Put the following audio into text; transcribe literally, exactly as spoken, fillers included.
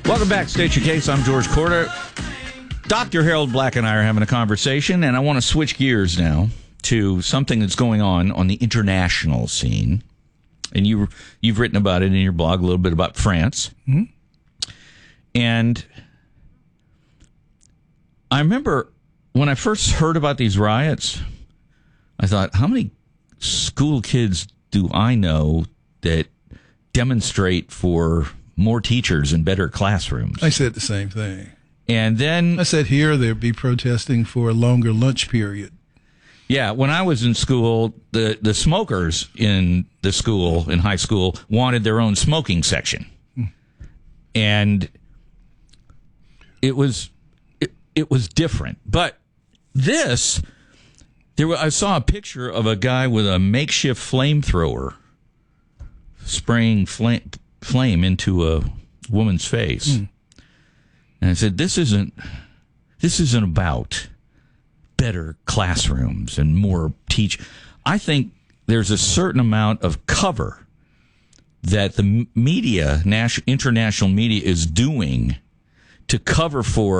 Welcome back, State Your Case. I'm George Corder. Doctor Harold Black and I are having a conversation, and I want to switch gears now to something that's going on on the international scene. And you, you've written about it in your blog, a little bit about France. Mm-hmm. And I remember when I first heard about these riots, I thought, how many school kids do I know that demonstrate for more teachers and better classrooms? I said the same thing. And then I said here they'd be protesting for a longer lunch period. Yeah, when I was in school, the, the smokers in the school, in high school, wanted their own smoking section. Hmm. And it was it, it was different. But this, there were, I saw a picture of a guy with a makeshift flamethrower spraying flame, flame into a woman's face. Hmm. And I said, this isn't this isn't about better classrooms and more teach. I think there's a certain amount of cover that the media, national, international media, is doing to cover for